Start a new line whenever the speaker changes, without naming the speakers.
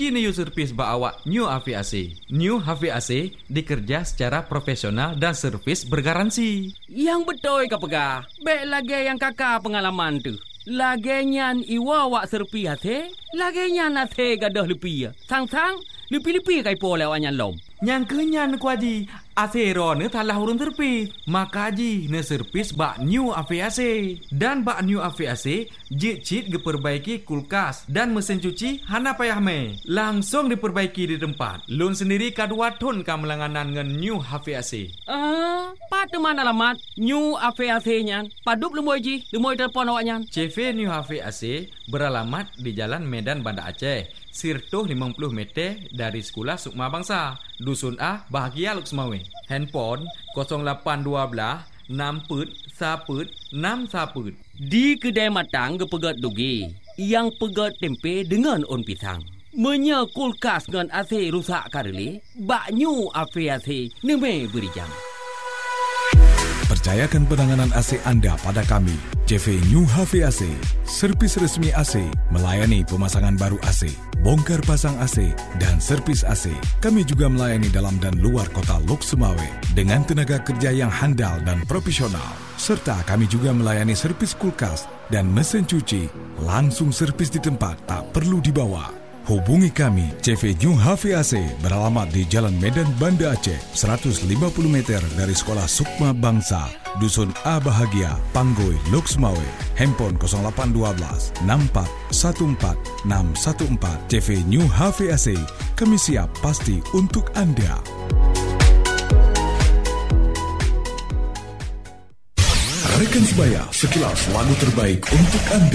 Kini you servis ba awak New HVAC. New HVAC dikerja secara profesional dan servis bergaransi.
Yang betul ke pegah? Baik lagi yang kakak pengalaman tu. Lagi nyan iwa wak serpi hati, lagi nyan hati gadah lepi. Sang-sang, lepi-lepi kai po lewat nyan lom.
Yang kenyan ku Haji, asero ne talah urun servis. Maka Haji ne servis bak New HVAC. Dan bak New HVAC, jit-jit diperbaiki kulkas dan mesin cuci hana payah me. Langsung diperbaiki di tempat. Lun sendiri kadua ton kam langanan ngan New HVAC.
Pada mana alamat New HVAC nyan? Padup lemoi Ji, lemoi telefon awak nyan.
CV New HVAC beralamat di Jalan Medan Banda Aceh. Sirtuh 50 meter dari Sekolah Sukma Bangsa, Dusun A, Bahagia Luksmawe. Handphone 0812 6
Di kedai matang ke pegat dugi, yang pegat tempe dengan on pisang. Menya kulkas dengan AC rusak kareli, bak New HVAC neme berijang.
Percayakan penanganan AC anda pada kami. CV New HVAC, servis resmi AC, melayani pemasangan baru AC, bongkar pasang AC dan servis AC. Kami juga melayani dalam dan luar kota Lok Sumawe dengan tenaga kerja yang handal dan profesional. Serta kami juga melayani servis kulkas dan mesin cuci. Langsung servis di tempat, tak perlu dibawa. Hubungi kami. CV New HVAC beralamat di Jalan Medan Banda Aceh, 150 meter dari Sekolah Sukma Bangsa, Dusun A Bahagia, Panggoi, Lok Sumawe. Handphone 0812 64 14 614. CV New HVAC. Kami siap pasti untuk anda. Rekan sebaya, sekilas lagu terbaik untuk anda.